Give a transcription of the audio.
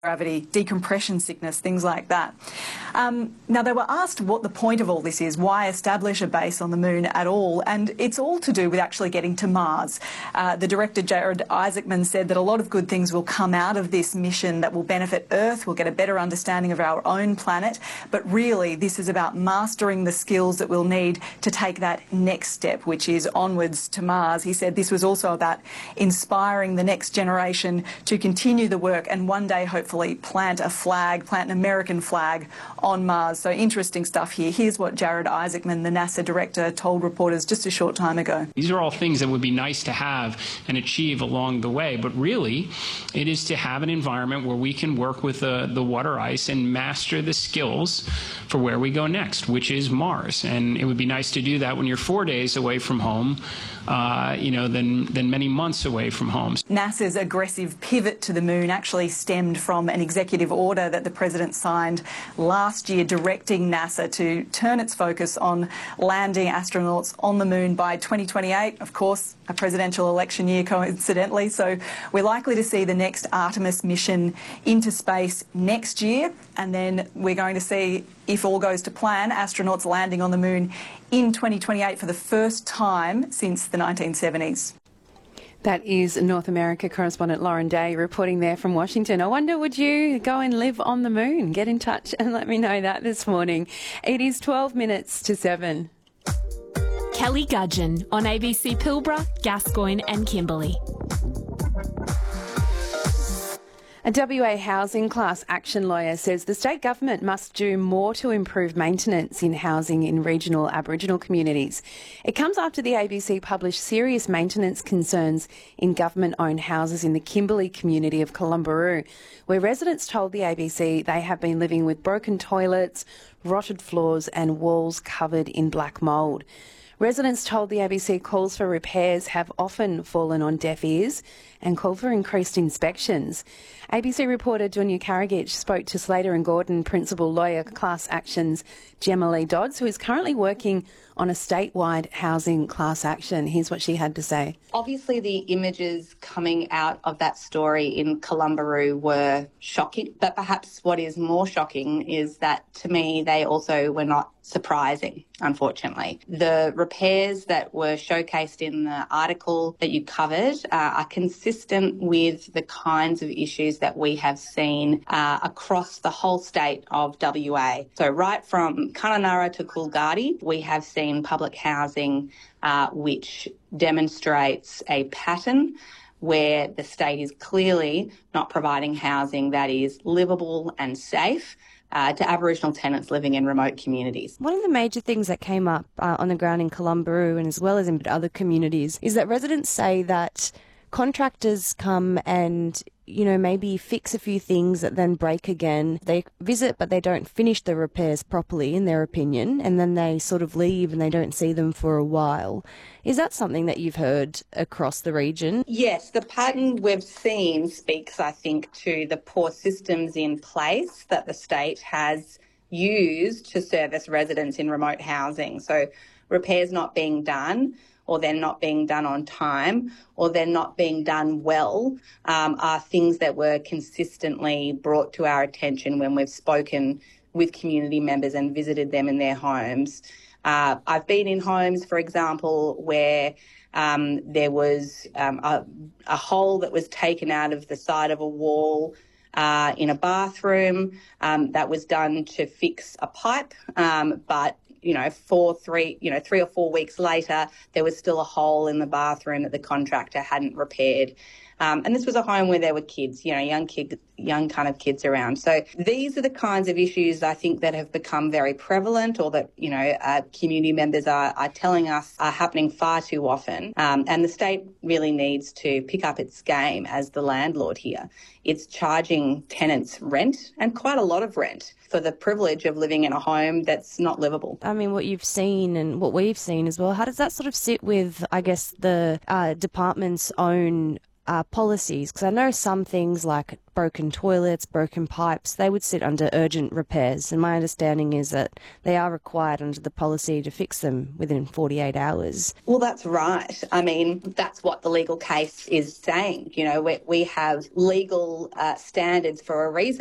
gravity, decompression sickness, things like that. Now, they were asked what the point of all this is, why establish a base on the moon at all, and it's all to do with actually getting to Mars. The director, Jared Isaacman, said that a lot of good things will come out of this mission that will benefit Earth. We'll get a better understanding of our own planet, but really this is about mastering the skills that we'll need to take that next step, which is onwards to Mars. He said this was also about inspiring the next generation to continue the work and one day hopefully plant an American flag on Mars. So interesting stuff here. Here's what Jared Isaacman, the NASA director, told reporters just a short time ago. These are all things that would be nice to have and achieve along the way, but really it is to have an environment where we can work with the water ice and master the skills for where we go next, which is Mars. And it would be nice to do that when you're 4 days away from home, than many months away from home. NASA's aggressive pivot to the moon actually stemmed from an executive order that the president signed last year directing NASA to turn its focus on landing astronauts on the moon by 2028. Of course, a presidential election year coincidentally, so we're likely to see the next Artemis mission into space next year, and then we're going to see, if all goes to plan, astronauts landing on the moon in 2028 for the first time since the 1970s. That is North America correspondent Lauren Day reporting there from Washington. I wonder, would you go and live on the moon? Get in touch and let me know that this morning. It is 12 minutes to 7. Kelly Gudgeon on ABC Pilbara, Gascoyne and Kimberley. A WA housing class action lawyer says the state government must do more to improve maintenance in housing in regional Aboriginal communities. It comes after the ABC published serious maintenance concerns in government-owned houses in the Kimberley community of Columbaroo, where residents told the ABC they have been living with broken toilets, rotted floors and walls covered in black mould. Residents told the ABC calls for repairs have often fallen on deaf ears and call for increased inspections. ABC reporter Dunya Karagic spoke to Slater and Gordon principal lawyer class actions Gemma Lee Dodds, who is currently working on a statewide housing class action. Here's what she had to say. Obviously, the images coming out of that story in Columbaroo were shocking, but perhaps what is more shocking is that, to me, they also were not surprising, unfortunately. The repairs that were showcased in the article that you covered are consistent with the kinds of issues that we have seen across the whole state of WA. So right from Kununurra to Coolgardie, we have seen public housing which demonstrates a pattern where the state is clearly not providing housing that is livable and safe to Aboriginal tenants living in remote communities. One of the major things that came up on the ground in Columbaroo and as well as in other communities is that residents say that contractors come and, you know, maybe fix a few things that then break again. They visit, but they don't finish the repairs properly, in their opinion, and then they sort of leave and they don't see them for a while. Is that something that you've heard across the region? Yes, the pattern we've seen speaks, I think, to the poor systems in place that the state has used to service residents in remote housing. So repairs not being done, or they're not being done on time, or they're not being done well, are things that were consistently brought to our attention when we've spoken with community members and visited them in their homes. I've been in homes, for example, where there was a hole that was taken out of the side of a wall in a bathroom that was done to fix a pipe, but 3 or 4 weeks later, there was still a hole in the bathroom that the contractor hadn't repaired. And this was a home where there were kids, young kind of kids around. So these are the kinds of issues I think that have become very prevalent, or that, community members are telling us are happening far too often. And the state really needs to pick up its game as the landlord here. It's charging tenants rent, and quite a lot of rent, for the privilege of living in a home that's not livable. I mean, what you've seen and what we've seen as well, how does that sort of sit with, I guess, the department's own policies? Because I know some things like broken toilets, broken pipes, they would sit under urgent repairs. And my understanding is that they are required under the policy to fix them within 48 hours. Well, that's right. I mean, that's what the legal case is saying. You know, we have legal standards for a reason.